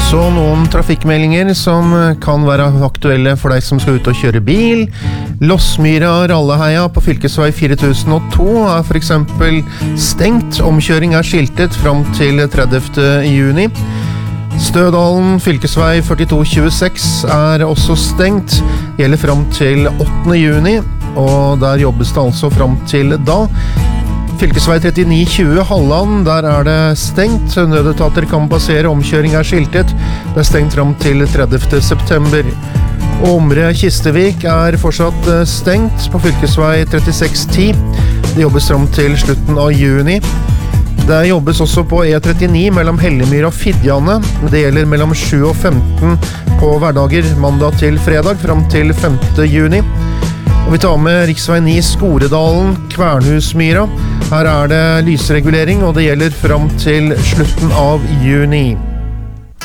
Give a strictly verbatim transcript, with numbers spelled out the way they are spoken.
Så noen trafikkmeldinger som kan være aktuelle for deg som skal ut og kjøre bil. Lossmyra-Ralleheia på fylkesvei fire tusen og to er for eksempel stengt. Omkjøring er skiltet fram til tredivte juni. Stødalen fylkesvei førtito tjueseks er også stengt. Gjelder fram til åttende juni, og der jobbes det altså fram til da. Fylkesvei trettini tjue Halland, der er det stengt. Nødetater kan passere, omkjøring er skiltet. Det er stengt fram til tredivte september. Omre Kistevik er fortsatt stengt på fylkesvei trettiseks ti. Det jobbes fram til slutten av juni. Det jobbes også på E trettini mellom Hellemyr og Fidjane. Det gjelder mellom sju og femten på hverdager, mandag til fredag, fram til femte juni. Og vi tar med riksvei ni Skoredalen, Kvernhusmyra. Her er det lysregulering, og det gjelder fram til slutten av juni.